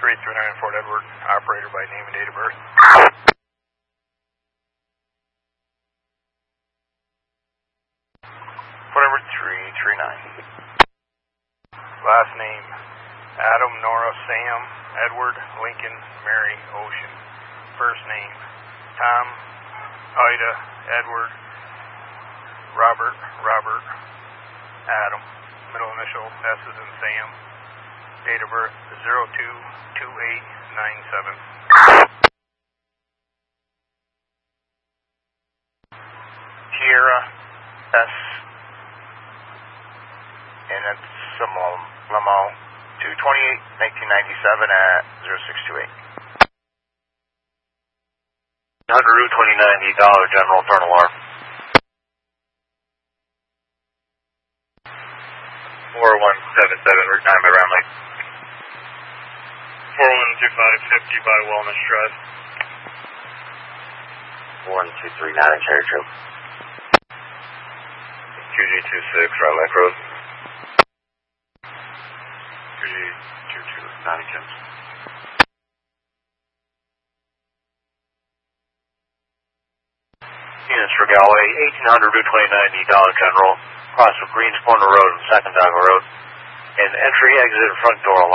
3839 Fort Edward, operator by name and date of birth. Fort Edward 339. Last name, Adam, Nora, Sam, Edward, Lincoln, Mary, Ocean. First name, Tom, Ida, Edward, Robert, Adam. Middle initial, S as in Sam. Date of birth, 02/28/97. Tierra S. And it's Lamo, 2/28/1997 at 0628. 100 Route 2090, Dollar General, turn alarm. 4177, Route 9 by Round Lake. 412550 by Wellness Drive. 1239 Cherry Trail. QG26, Round Lake Road. QG22, Nottington. Units for Galway, 1800 Route 2090, Dollar General, cross of Greens Corner Road and Second Dogger Road, and entry exit front door